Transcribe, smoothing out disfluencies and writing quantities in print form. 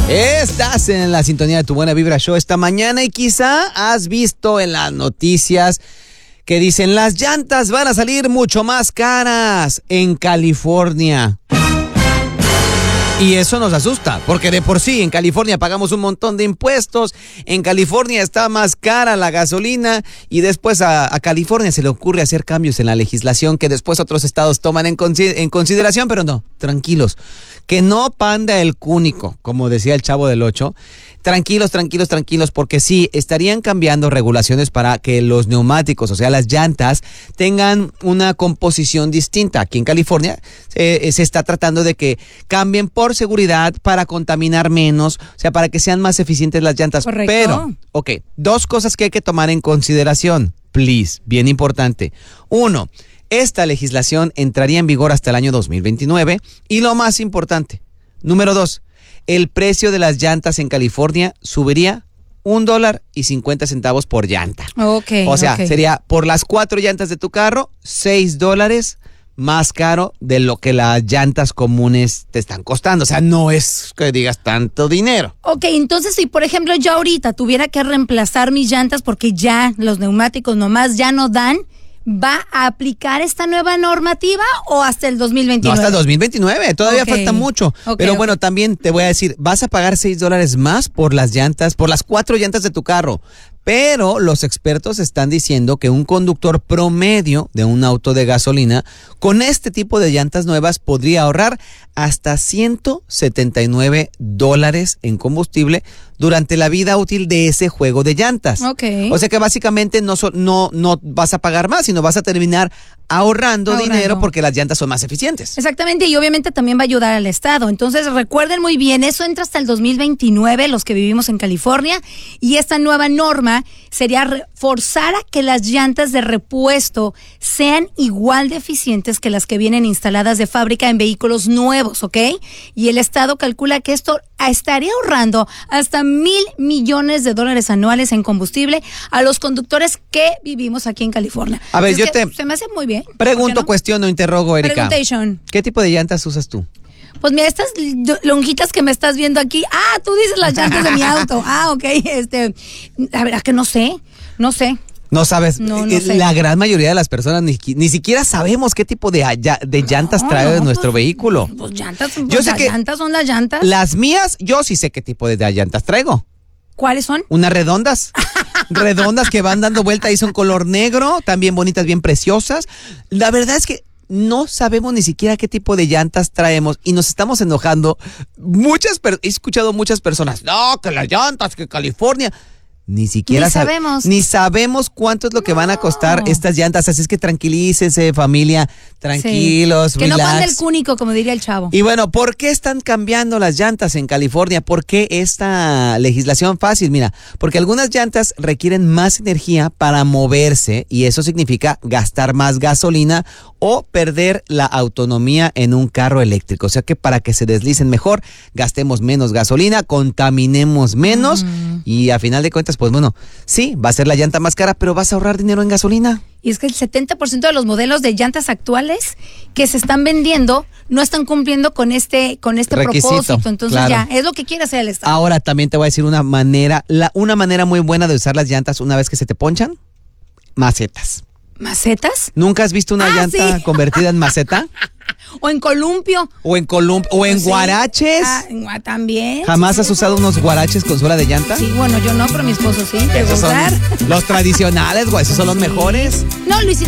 Estás en la sintonía de Tu Buena Vibra Show esta mañana y quizá has visto en las noticias que dicen las llantas van a salir mucho más caras en California. Y eso nos asusta, porque de por sí en California pagamos un montón de impuestos, en California está más cara la gasolina y después a California se le ocurre hacer cambios en la legislación que después otros estados toman en consideración, pero no, tranquilos, que no panda el cúnico, como decía el Chavo del Ocho. Tranquilos, porque sí, estarían cambiando regulaciones para que los neumáticos, o sea, las llantas, tengan una composición distinta. Aquí en California se está tratando de que cambien por seguridad para contaminar menos, o sea, para que sean más eficientes las llantas. Correcto. Pero, ok, dos cosas que hay que tomar en consideración, please, bien importante. Uno, esta legislación entraría en vigor hasta el año 2029 y lo más importante, número dos, el precio de las llantas en California subiría $1.50 por llanta. Okay, o sea, okay. Sería por las 4 llantas de tu carro, $6 más caro de lo que las llantas comunes te están costando. O sea, no es que digas tanto dinero. Ok, entonces si por ejemplo yo ahorita tuviera que reemplazar mis llantas porque ya los neumáticos nomás ya no dan, ¿va a aplicar esta nueva normativa o hasta el 2029? No, hasta el 2029, todavía Okay. falta mucho. Pero bueno, también te voy a decir, vas a pagar $6 más por las llantas, por las 4 llantas de tu carro. Pero los expertos están diciendo que un conductor promedio de un auto de gasolina con este tipo de llantas nuevas podría ahorrar hasta $179 en combustible durante la vida útil de ese juego de llantas. Okay. O sea que básicamente no vas a pagar más, sino vas a terminar ahorrando dinero porque las llantas son más eficientes. Exactamente, y obviamente también va a ayudar al Estado. Entonces recuerden muy bien, eso entra hasta el 2029, los que vivimos en California, y esta nueva norma sería forzar a que las llantas de repuesto sean igual de eficientes que las que vienen instaladas de fábrica en vehículos nuevos, ¿ok? Y el Estado calcula que esto estaría ahorrando hasta $1,000 millones anuales en combustible a los conductores que vivimos aquí en California. A ver, se me hace muy bien. Pregunto, no? cuestiono, interrogo, Erika. Preguntation. ¿Qué tipo de llantas usas tú? Pues mira, estas lonjitas que me estás viendo aquí. Ah, tú dices las llantas de mi auto. Ah, ok. La verdad que no sé. No sabes, No sé. La gran mayoría de las personas ni siquiera sabemos qué tipo de llantas trae nuestro vehículo. Pues llantas, Yo sé que llantas son las llantas. Las mías, yo sí sé qué tipo de llantas traigo. ¿Cuáles son? Unas redondas. Redondas que van dando vuelta y son color negro, también bonitas, bien preciosas. La verdad es que no sabemos ni siquiera qué tipo de llantas traemos y nos estamos enojando. He escuchado muchas personas, no, que las llantas, que California. Ni siquiera sabemos. Ni sabemos cuánto es lo que van a costar estas llantas. Así es que tranquilícense, familia. Tranquilos, que relax. no panda el cúnico, como diría el Chavo. Y bueno, ¿por qué están cambiando las llantas en California? ¿Por qué esta legislación fácil? Mira, porque algunas llantas requieren más energía para moverse y eso significa gastar más gasolina o perder la autonomía en un carro eléctrico. O sea que para que se deslicen mejor, gastemos menos gasolina, contaminemos menos y a final de cuentas, pues bueno, sí, va a ser la llanta más cara, pero vas a ahorrar dinero en gasolina. Y es que el 70% de los modelos de llantas actuales que se están vendiendo no están cumpliendo con este requisito, propósito. Entonces claro. ya, es lo que quiere hacer el Estado. Ahora también te voy a decir una manera muy buena de usar las llantas una vez que se te ponchan. Macetas. ¿Macetas? ¿Nunca has visto una llanta convertida en maceta? O en columpio. O en Sí. guaraches. También. ¿Jamás has usado unos guaraches con suela de llanta? Sí, bueno, yo no, pero mi esposo sí. ¿Te Esos son gustar? los tradicionales, güey, esos son los mejores. No, Luisito.